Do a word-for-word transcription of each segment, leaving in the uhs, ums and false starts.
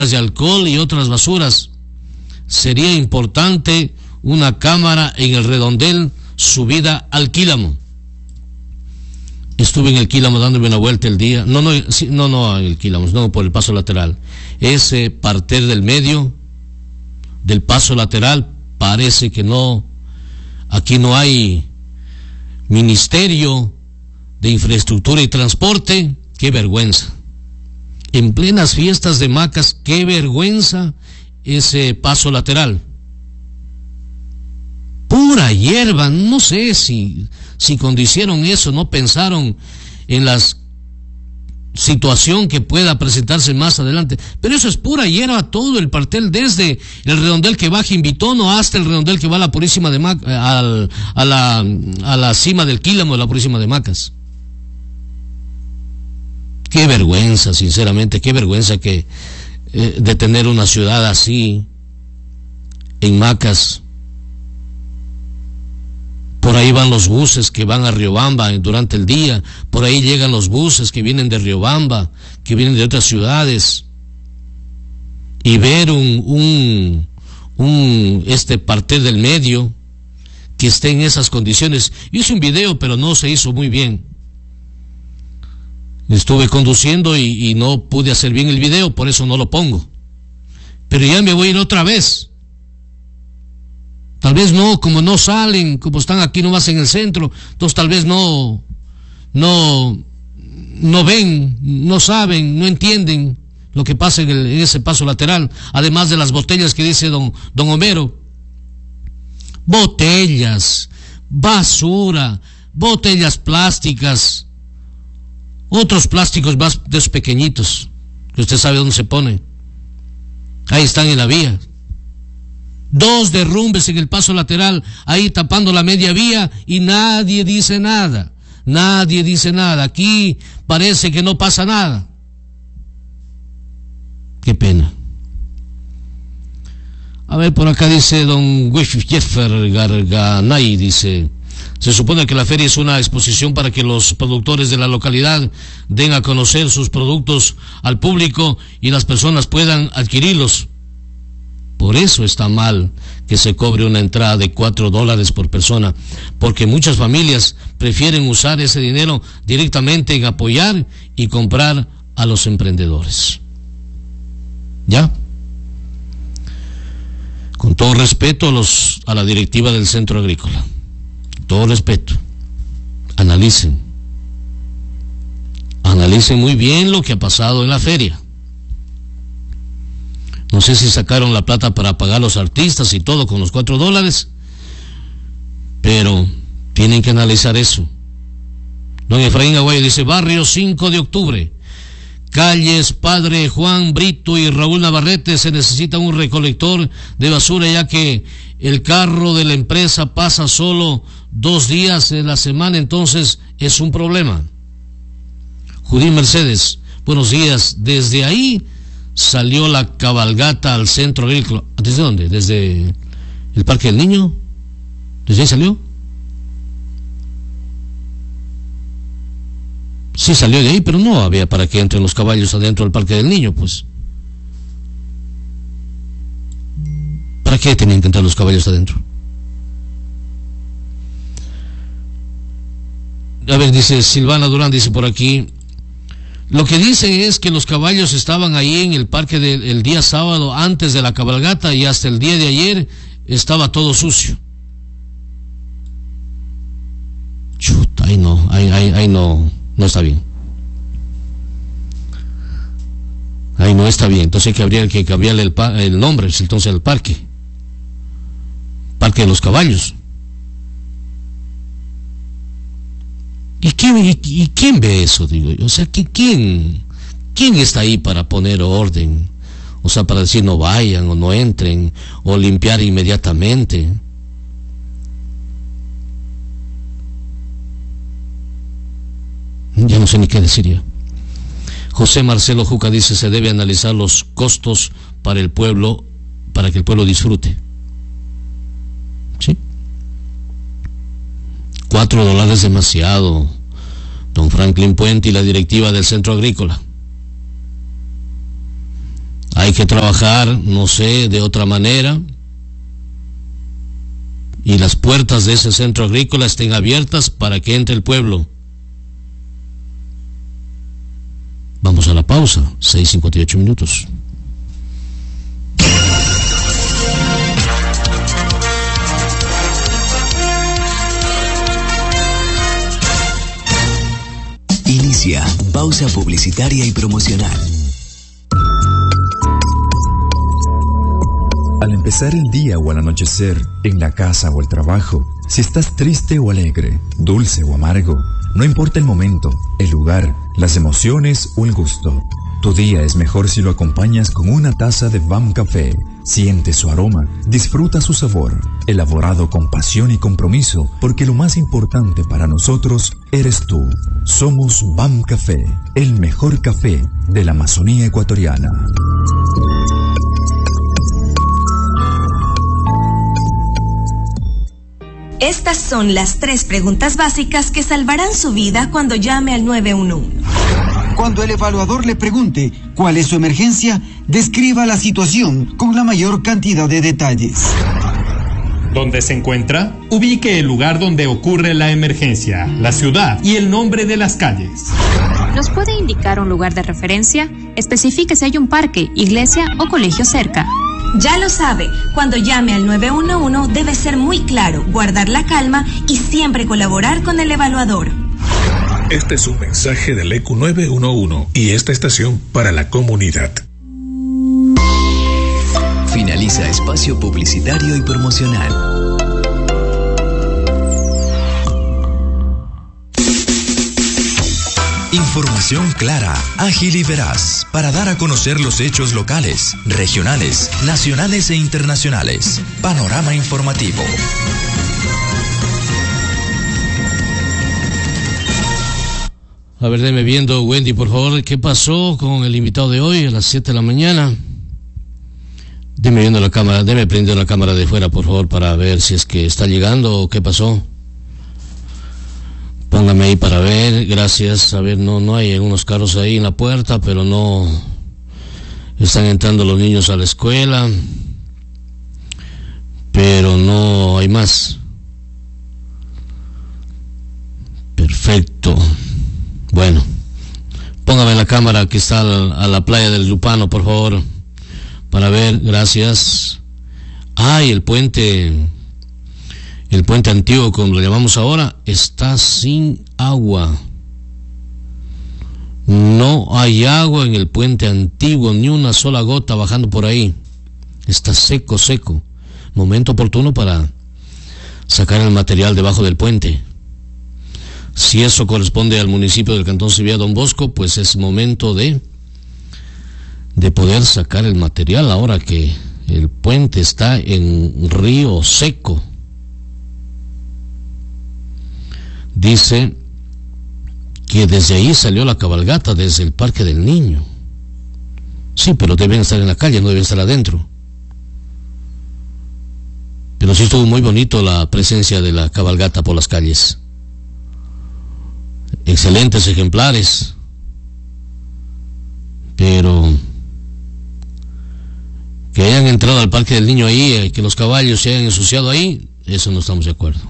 de alcohol y otras basuras. Sería importante una cámara en el redondel subida al Quílamo. Estuve en el Quílamo dándome una vuelta el día. No, no, sí, no, no, en el Quílamo, no, por el paso lateral. Ese parter del medio, del paso lateral, parece que no, aquí no hay Ministerio de Infraestructura y Transporte. Qué vergüenza. En plenas fiestas de Macas, qué vergüenza ese paso lateral. Pura hierba, no sé si, si cuando hicieron eso no pensaron en la situación que pueda presentarse más adelante, pero eso es pura hierba, todo el partel, desde el redondel que baja Invitono hasta el redondel que va a la Purísima de Macas, a, a la, a la cima del Quílamo de la Purísima de Macas. Qué vergüenza, sinceramente, qué vergüenza que eh, de tener una ciudad así en Macas. Por ahí van los buses que van a Riobamba durante el día, por ahí llegan los buses que vienen de Riobamba, que vienen de otras ciudades, y ver un, un, un este partel del medio que esté en esas condiciones. Hice un video, pero no se hizo muy bien. Estuve conduciendo y, y no pude hacer bien el video, por eso no lo pongo. Pero ya me voy a ir otra vez. Tal vez no, como no salen, como están aquí nomás en el centro, entonces tal vez no, no, no ven, no saben, no entienden lo que pasa en, el, en ese paso lateral, además de las botellas que dice don, don Homero. Botellas, basura, botellas plásticas, otros plásticos más de esos pequeñitos, que usted sabe dónde se ponen. Ahí están en la vía. Dos derrumbes en el paso lateral, ahí tapando la media vía, y nadie dice nada. Nadie dice nada. Aquí parece que no pasa nada. Qué pena. A ver, por acá dice don Jeffer Garganay, dice: se supone que la feria es una exposición para que los productores de la localidad den a conocer sus productos al público y las personas puedan adquirirlos. Por eso está mal que se cobre una entrada de cuatro dólares por persona, porque muchas familias prefieren usar ese dinero directamente en apoyar y comprar a los emprendedores. ¿Ya? Con todo respeto a los, a la directiva del Centro Agrícola, todo respeto, analicen, analicen muy bien lo que ha pasado en la feria. No sé si sacaron la plata para pagar a los artistas y todo con los cuatro dólares, pero tienen que analizar eso. Don Efraín Aguayo dice: barrio cinco de octubre, calles Padre Juan Brito y Raúl Navarrete, se necesita un recolector de basura, ya que el carro de la empresa pasa solo dos días en la semana, entonces es un problema. Judín Mercedes, buenos días. Desde ahí salió la cabalgata al Centro Agrícola. ¿Desde dónde? ¿Desde el Parque del Niño? ¿Desde ahí salió? Sí, salió de ahí, pero no había para que entren los caballos adentro del Parque del Niño, pues. ¿Para qué tenían que entrar los caballos adentro? A ver, dice Silvana Durán, dice por aquí: lo que dicen es que los caballos estaban ahí en el parque del el día sábado antes de la cabalgata, y hasta el día de ayer estaba todo sucio. Chuta, ahí no, ahí, ahí, ahí no, no está bien. Ahí no está bien. Entonces hay que habría que cambiarle el, el nombre, entonces el parque. Parque de los Caballos. ¿Y quién, y, y quién ve eso, digo yo? O sea, que quién, quién está ahí para poner orden? O sea, para decir no vayan o no entren, o limpiar inmediatamente. Ya no sé ni qué decir ya. José Marcelo Juca dice: se debe analizar los costos para el pueblo, para que el pueblo disfrute. ¿Sí? Cuatro dólares demasiado, don Franklin Puente y la directiva del Centro Agrícola. Hay que trabajar, no sé, de otra manera. Y las puertas de ese centro agrícola estén abiertas para que entre el pueblo. Vamos a la pausa, seis cincuenta y ocho minutos. Inicia pausa publicitaria y promocional. Al empezar el día o al anochecer, en la casa o el trabajo, si estás triste o alegre, dulce o amargo, no importa el momento, el lugar, las emociones o el gusto. Tu día es mejor si lo acompañas con una taza de B A M Café. Siente su aroma, disfruta su sabor, elaborado con pasión y compromiso, porque lo más importante para nosotros eres tú. Somos B A M Café, el mejor café de la Amazonía ecuatoriana. Estas son las tres preguntas básicas que salvarán su vida cuando llame al nueve uno uno. Cuando el evaluador le pregunte cuál es su emergencia, describa la situación con la mayor cantidad de detalles. ¿Dónde se encuentra? Ubique el lugar donde ocurre la emergencia, la ciudad y el nombre de las calles. ¿Nos puede indicar un lugar de referencia? Especifique si hay un parque, iglesia o colegio cerca. Ya lo sabe, cuando llame al nueve uno uno debe ser muy claro, guardar la calma y siempre colaborar con el evaluador. Este es un mensaje del E Q nueve uno uno y esta estación para la comunidad. Finaliza espacio publicitario y promocional. Información clara, ágil y veraz para dar a conocer los hechos locales, regionales, nacionales e internacionales. Panorama informativo. A ver, deme viendo, Wendy, por favor, ¿qué pasó con el invitado de hoy a las siete de la mañana? Deme viendo la cámara, deme prendiendo la cámara de fuera, por favor, para ver si es que está llegando o qué pasó. Póngame ahí para ver, gracias. A ver, no, no hay unos carros ahí en la puerta, pero no están entrando los niños a la escuela, pero no hay más. Perfecto. Bueno, póngame la cámara que está a la, a la playa del Lupano, por favor, para ver, gracias. Ah, y el puente, el puente antiguo, como lo llamamos ahora, está sin agua. No hay agua en el puente antiguo, ni una sola gota bajando por ahí. Está seco, seco. Momento oportuno para sacar el material debajo del puente. Si eso corresponde al municipio del Cantón Cibía Don Bosco, pues es momento de de poder sacar el material ahora que el puente está en río seco. Dice que desde ahí salió la cabalgata, desde el Parque del Niño. Sí, pero deben estar en la calle, no deben estar adentro. Pero sí estuvo muy bonito la presencia de la cabalgata por las calles. Excelentes ejemplares, pero que hayan entrado al Parque del Niño ahí, que los caballos se hayan ensuciado ahí, eso no estamos de acuerdo.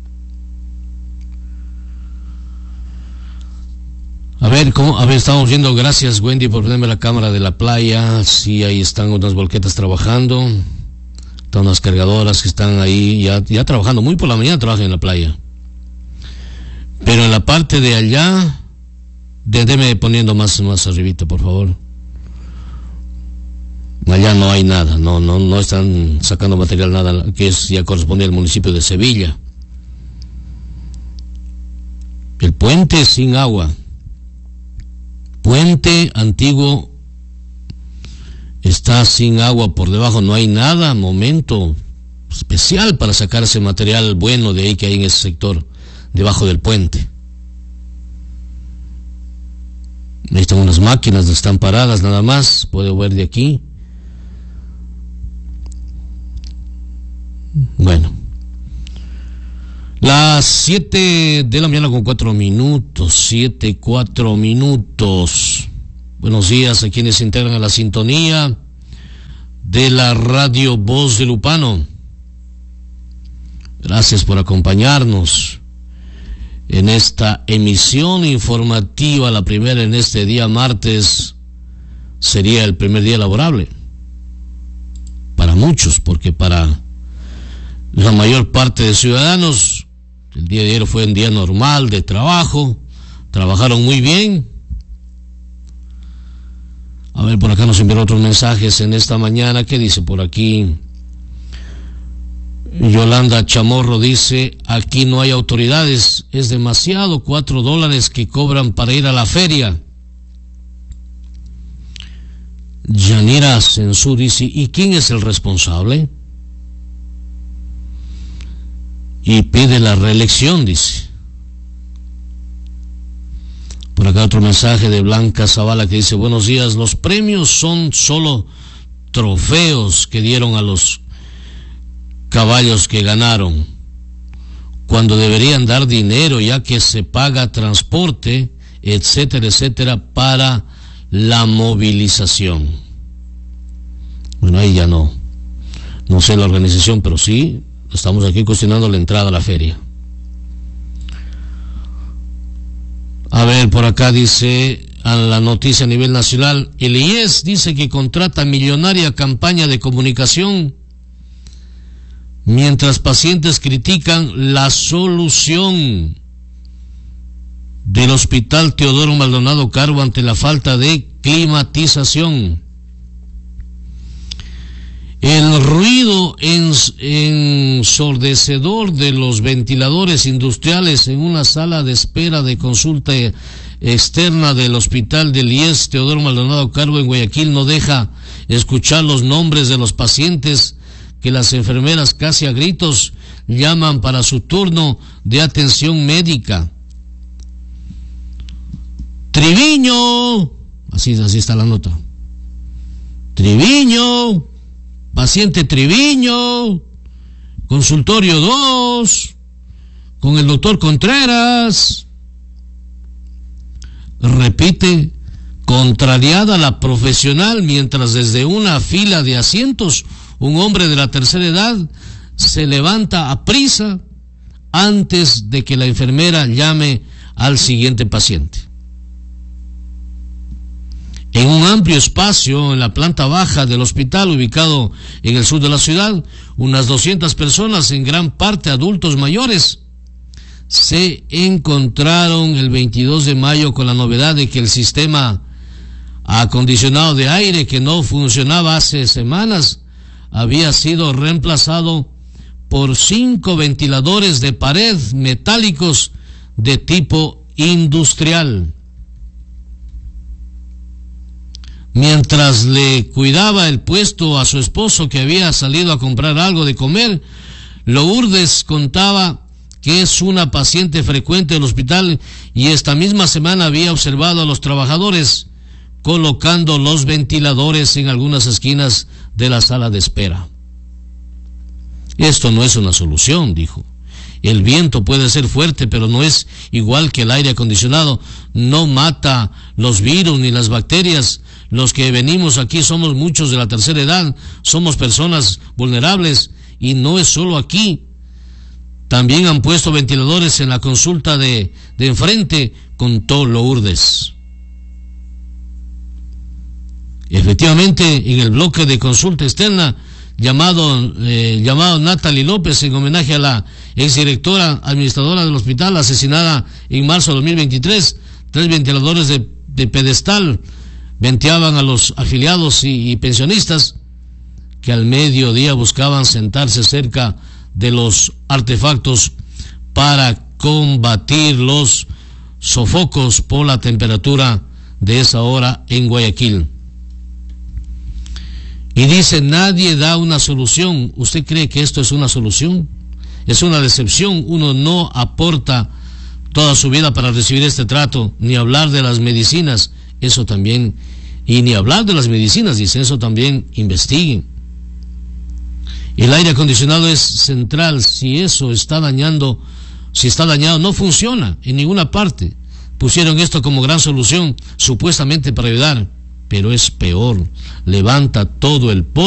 A ver, ¿cómo? A ver, estamos viendo, gracias Wendy por ponerme la cámara de la playa. Sí, ahí están unas volquetas trabajando, están unas cargadoras que están ahí ya, ya trabajando, muy por la mañana trabajan en la playa. Pero en la parte de allá, déme poniendo más, más arribita, por favor. Allá no hay nada, no, no, no están sacando material nada, que es, ya corresponde al municipio de Sevilla. El puente sin agua. Puente antiguo está sin agua por debajo, no hay nada. Momento especial para sacar ese material bueno de ahí que hay en ese sector, debajo del puente. Ahí están unas máquinas, están paradas nada más, puedo ver de aquí. Bueno, las siete de la mañana con cuatro minutos, siete, cuatro minutos. Buenos días a quienes se integran a la sintonía. de la radio Voz de Lupano. Gracias por acompañarnos en esta emisión informativa, la primera en este día martes. Sería el primer día laborable para muchos, porque para la mayor parte de ciudadanos el día de ayer fue un día normal de trabajo, trabajaron muy bien. A ver, por acá nos enviaron otros mensajes en esta mañana. ¿Qué dice por aquí? Yolanda Chamorro dice: aquí no hay autoridades, es demasiado, cuatro dólares que cobran para ir a la feria. Yanira Sensú dice: ¿y quién es el responsable? Y pide la reelección, dice. Por acá otro mensaje de Blanca Zavala que dice: buenos días, los premios son solo trofeos que dieron a los caballos que ganaron, cuando deberían dar dinero, ya que se paga transporte, etcétera, etcétera, para la movilización. Bueno, ahí ya no, no sé la organización, pero sí, estamos aquí cuestionando la entrada a la feria. A ver, por acá dice a la noticia a nivel nacional, el I E S dice que contrata millonaria campaña de comunicación, mientras pacientes critican la solución del Hospital Teodoro Maldonado Carbo ante la falta de climatización. El ruido ensordecedor de los ventiladores industriales en una sala de espera de consulta externa del Hospital del I E S Teodoro Maldonado Carbo en Guayaquil no deja escuchar los nombres de los pacientes que las enfermeras casi a gritos llaman para su turno de atención médica. Triviño, así, así está la nota. Triviño, paciente Triviño, consultorio dos, con el doctor Contreras. Repite, contrariada la profesional, mientras desde una fila de asientos un hombre de la tercera edad se levanta a prisa antes de que la enfermera llame al siguiente paciente. En un amplio espacio en la planta baja del hospital ubicado en el sur de la ciudad, unas doscientas personas, en gran parte adultos mayores, se encontraron el veintidós de mayo con la novedad de que el sistema acondicionado de aire, que no funcionaba hace semanas, había sido reemplazado por cinco ventiladores de pared metálicos de tipo industrial. Mientras le cuidaba el puesto a su esposo, que había salido a comprar algo de comer, Lourdes contaba que es una paciente frecuente del hospital y esta misma semana había observado a los trabajadores colocando los ventiladores en algunas esquinas de la sala de espera. Esto no es una solución, dijo. El viento puede ser fuerte, pero no es igual que el aire acondicionado. No mata los virus ni las bacterias. Los que venimos aquí somos muchos de la tercera edad, somos personas vulnerables, y no es solo aquí. También han puesto ventiladores en la consulta de, de enfrente, contó Lourdes. Efectivamente, en el bloque de consulta externa llamado eh, llamado Natalie López, en homenaje a la exdirectora administradora del hospital asesinada en marzo de dos mil veintitrés, tres ventiladores de, de pedestal venteaban a los afiliados y, y pensionistas que al mediodía buscaban sentarse cerca de los artefactos para combatir los sofocos por la temperatura de esa hora en Guayaquil. Y dice, nadie da una solución. ¿Usted cree que esto es una solución? Es una decepción. Uno no aporta toda su vida para recibir este trato, ni hablar de las medicinas, eso también, y ni hablar de las medicinas, dice, eso también investiguen. El aire acondicionado es central. Si eso está dañando, si está dañado, no funciona en ninguna parte. Pusieron esto como gran solución, supuestamente para ayudar, pero es peor, levanta todo el polvo